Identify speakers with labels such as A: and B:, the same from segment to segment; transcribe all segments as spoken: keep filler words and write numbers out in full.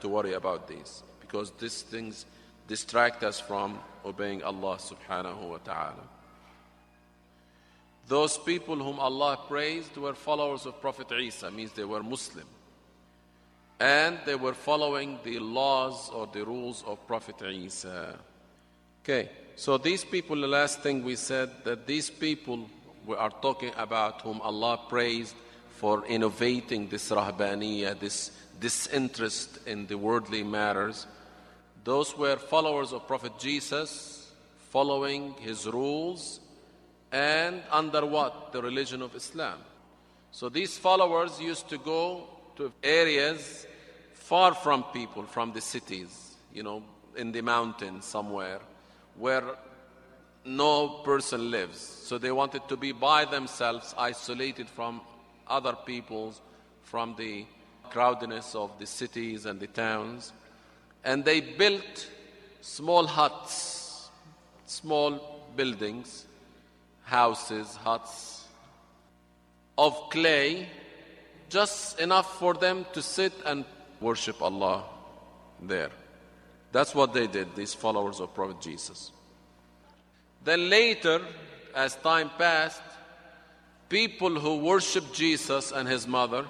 A: to worry about these, because these things distract us from obeying Allah subhanahu wa ta'ala. Those people whom Allah praised were followers of Prophet Isa, means they were Muslim. And they were following the laws or the rules of Prophet Isa. Okay, so these people, the last thing we said, that these people we are talking about whom Allah praised for innovating this rahbaniyah, this disinterest in the worldly matters, those were followers of Prophet Jesus, following his rules, and under what? The religion of Islam. So these followers used to go to areas far from people, from the cities, you know, in the mountains somewhere, where no person lives. So they wanted to be by themselves, isolated from other peoples, from the crowdedness of the cities and the towns. And they built small huts, small buildings, houses, huts of clay, just enough for them to sit and worship Allah there. That's what they did, these followers of Prophet Jesus. Then later, as time passed, people who worshiped Jesus and his mother,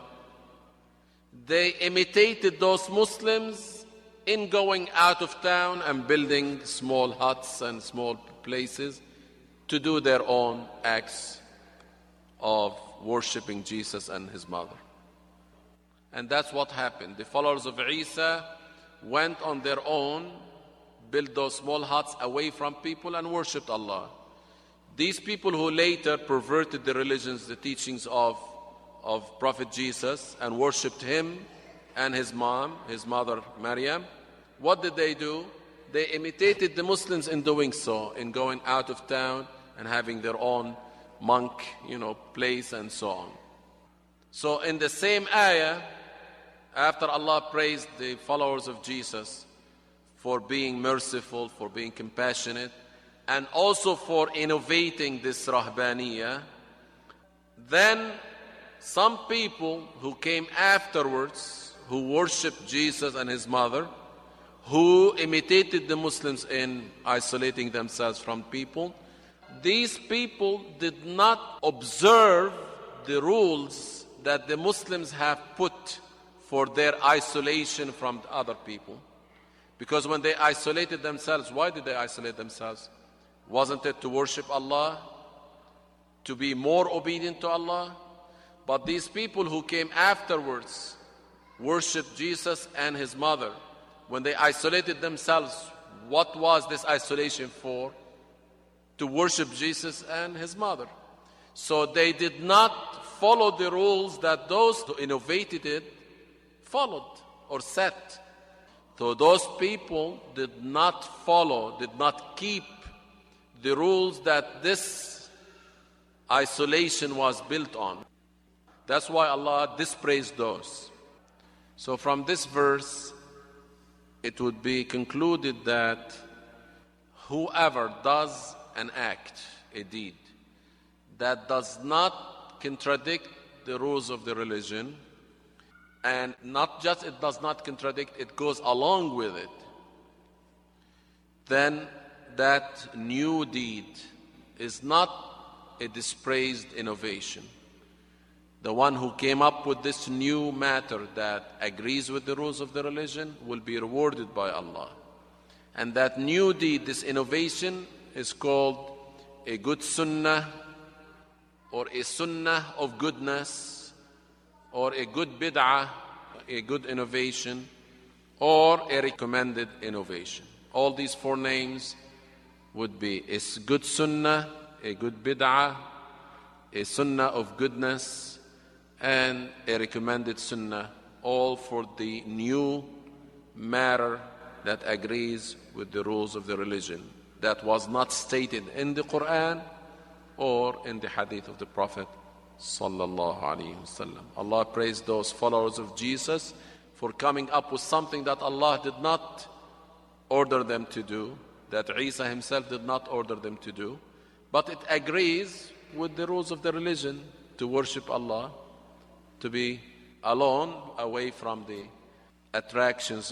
A: they imitated those Muslims in going out of town and building small huts and small places to do their own acts of worshiping Jesus and his mother. And that's what happened. The followers of Isa went on their own, built those small huts away from people and worshipped Allah. These people who later perverted the religions, the teachings of, of Prophet Jesus and worshipped him and his mom, his mother Maryam, what did they do? They imitated the Muslims in doing so, in going out of town and having their own monk, you know, place and so on. So in the same ayah, after Allah praised the followers of Jesus for being merciful, for being compassionate, and also for innovating this rahbaniyah, then some people who came afterwards, who worshipped Jesus and his mother, who imitated the Muslims in isolating themselves from people, these people did not observe the rules that the Muslims have put for their isolation from other people. Because when they isolated themselves, why did they isolate themselves? Wasn't it to worship Allah, to be more obedient to Allah? But these people who came afterwards worshipped Jesus and his mother. When they isolated themselves, what was this isolation for? To worship Jesus and his mother. So they did not follow the rules that those who innovated it followed or set. So those people did not follow, did not keep the rules that this isolation was built on. That's why Allah dispraised those. So from this verse, it would be concluded that whoever does an act, a deed, that does not contradict the rules of the religion, and not just it does not contradict, it goes along with it, then that new deed is not a dispraised innovation. The one who came up with this new matter that agrees with the rules of the religion will be rewarded by Allah. And that new deed, this innovation, is called a good sunnah, or a sunnah of goodness, or a good bid'ah, a good innovation, or a recommended innovation. All these four names would be a good sunnah, a good bid'ah, a sunnah of goodness, and a recommended sunnah, all for the new matter that agrees with the rules of the religion, that was not stated in the Quran or in the hadith of the Prophet sallallahu alaihi wasallam. Allah praised those followers of Jesus for coming up with something that Allah did not order them to do, that Isa himself did not order them to do, but it agrees with the rules of the religion, to worship Allah, to be alone, away from the attractions